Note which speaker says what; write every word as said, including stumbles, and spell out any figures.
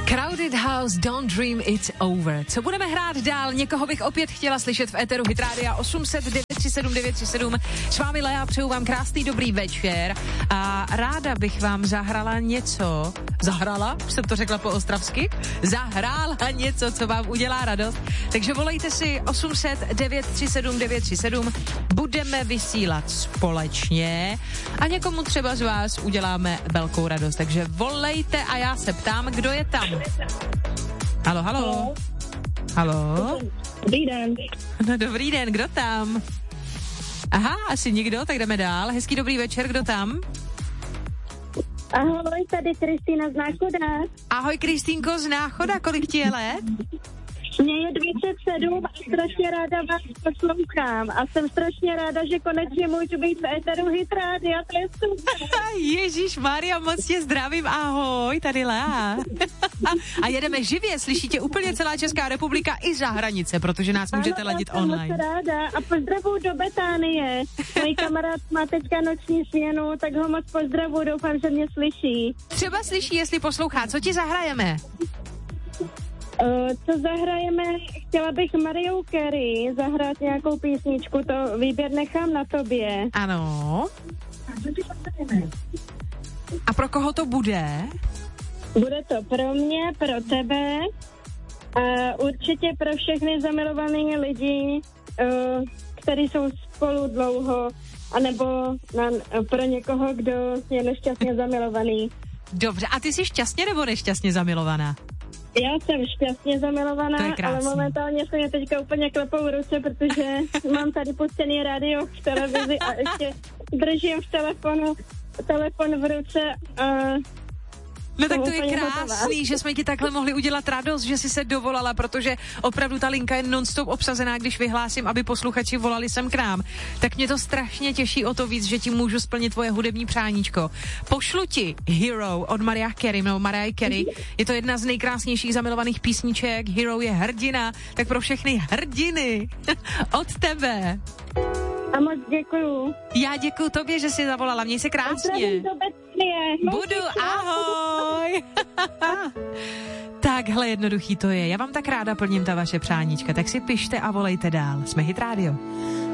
Speaker 1: Crowded House, Don't Dream It's Over. Co budeme hrát dál? Někoho bych opět chtěla slyšet v éteru Hit Rádia osm set devět tři sedm devět tři sedm. S vámi Lea, přeju vám krásný dobrý večer a ráda bych vám zahrala něco. Zahrala? Už jsem to řekla po ostravsky? Zahrála něco, co vám udělá radost. Takže volejte si osm set devět tři sedm devět tři sedm. Budeme vysílat společně a někomu třeba z vás uděláme velkou radost. Takže volejte a já se ptám, kdo je tam. Halo, halo. Halo.
Speaker 2: Dobrý den.
Speaker 1: No dobrý den, kdo tam? Aha, asi nikdo, tak jdeme dál. Hezký dobrý večer, kdo tam?
Speaker 2: Ahoj, tady Kristýna z Náchoda.
Speaker 1: Ahoj Kristýnko z Náchoda, kolik ti je let?
Speaker 2: Mně je dvacet sedm a strašně ráda vás poslouchám. A jsem strašně ráda, že konečně můžu být v éteru Hit Rádia, to je super.
Speaker 1: Ježíš Maria, moc tě zdravím, ahoj, tady Lea. A jedeme živě, slyšíte úplně celá Česká republika i za hranice, protože nás můžete
Speaker 2: ano,
Speaker 1: ladit
Speaker 2: jsem
Speaker 1: online.
Speaker 2: Moc ráda a pozdravuju do Betánie. Můj kamarád má teďka noční směnu, tak ho moc pozdravuju, doufám, že mě slyší.
Speaker 1: Třeba slyší, jestli poslouchá, co ti zahrajeme?
Speaker 2: Uh, co zahrajeme? Chtěla bych Mariou Carey zahrát nějakou písničku, to výběr nechám na tobě.
Speaker 1: Ano. A pro koho to bude?
Speaker 2: Bude to pro mě, pro tebe a určitě pro všechny zamilované lidi, uh, kteří jsou spolu dlouho, anebo na, pro někoho, kdo je nešťastně zamilovaný.
Speaker 1: Dobře, a ty jsi šťastně nebo nešťastně zamilovaná?
Speaker 2: Já jsem šťastně zamilovaná, ale momentálně se mě teďka úplně klepou ruce, protože mám tady puštěný rádio v televizi a ještě držím v telefonu, telefon v ruce a...
Speaker 1: No tak to je krásný, že jsme ti takhle mohli udělat radost, že jsi se dovolala, protože opravdu ta linka je non-stop obsazená, když vyhlásím, aby posluchači volali sem k nám. Tak mě to strašně těší o to víc, že ti můžu splnit tvoje hudební přáníčko. Pošlu ti Hero od Mariah Carey, no Mariah Carey. Je to jedna z nejkrásnějších zamilovaných písniček. Hero je hrdina, tak pro všechny hrdiny od tebe.
Speaker 2: A moc děkuju.
Speaker 1: Já děkuju tobě, že jsi zavolala. Měj se krásně. Budu, ahoj. Takhle jednoduchý to je. Já vám tak ráda plním ta vaše přáníčka, tak si pište a volejte dál. Jsme Hit Radio.